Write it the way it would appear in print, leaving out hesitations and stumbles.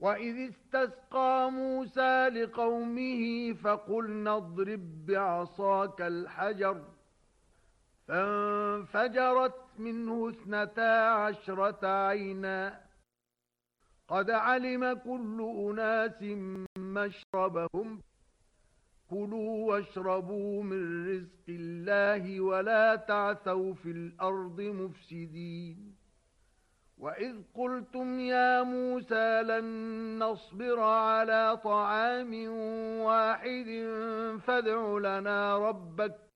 وَإِذِ اسْتَسْقَى مُوسَى لِقَوْمِهِ فَقُلْنَا اضْرِب بِّعَصَاكَ الْحَجَرَ فَانفَجَرَتْ مِنْهُ 12 عَيْنًا قَدْ عَلِمَ كُلُّ أُنَاسٍ مَّشْرَبَهُمْ كُلُوا وَاشْرَبُوا مِن رِّزْقِ اللَّهِ وَلَا تَعْثَوْا فِي الْأَرْضِ مُفْسِدِينَ وَإِذْ قُلْتُمْ يَا مُوسَى لَن نَّصْبِرَ عَلَى طَعَامٍ وَاحِدٍ فَادْعُ لَنَا رَبَّكَ